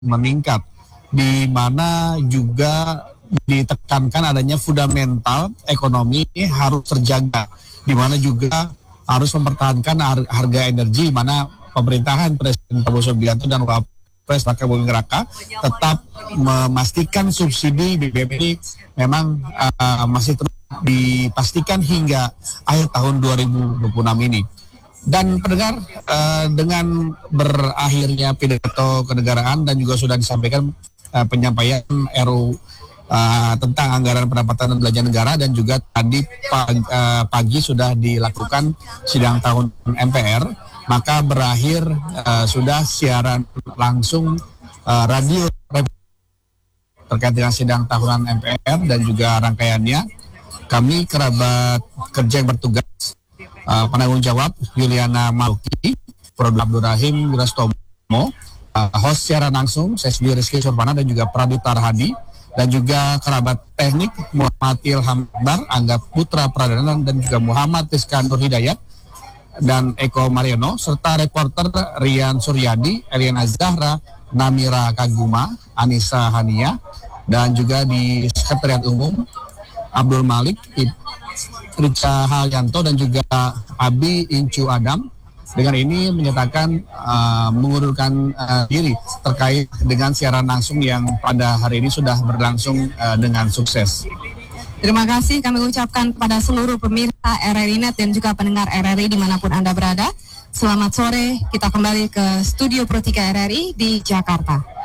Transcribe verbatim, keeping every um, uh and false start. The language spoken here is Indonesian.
meningkat, di mana juga ditekankan adanya fundamental ekonomi ini harus terjaga, di mana juga harus mempertahankan har- harga energi, di mana pemerintahan Presiden Prabowo Subianto dan Wapres Raka Buming Raka tetap memastikan subsidi B B M ini memang uh, masih terus dipastikan hingga akhir tahun dua ribu dua puluh enam ini. Dan pendengar, uh, dengan berakhirnya pidato kenegaraan dan juga sudah disampaikan uh, penyampaian R U uh, tentang anggaran pendapatan dan belanja negara, dan juga tadi pagi, uh, pagi sudah dilakukan sidang tahun M P R, maka berakhir uh, sudah siaran langsung uh, radio terkait dengan sidang tahunan M P R dan juga rangkaiannya. Kami kerabat kerja yang bertugas, Uh, penanggung jawab Yuliana Maluki, Produk Abdul Rahim Wirastomo, uh, host secara langsung saya sendiri Rizky Surpana dan juga Pradita Rahadi, dan juga kerabat teknik Muhammad Ilham Akbar, Angga Putra Pradana, dan juga Muhammad Rizkan Nur Hidayat dan Eko Mariono, serta reporter Rian Suryadi, Eliana Zahra, Namira Kaguma, Anissa Hania, dan juga di Sekretariat Umum Abdul Malik, Rica Halyanto, dan juga Abi Incu Adam. Dengan ini menyatakan uh, mengundurkan uh, diri terkait dengan siaran langsung yang pada hari ini sudah berlangsung uh, dengan sukses. Terima kasih kami ucapkan kepada seluruh pemirsa R R I Net dan juga pendengar R R I dimanapun Anda berada. Selamat sore, kita kembali ke Studio Pro tiga R R I di Jakarta.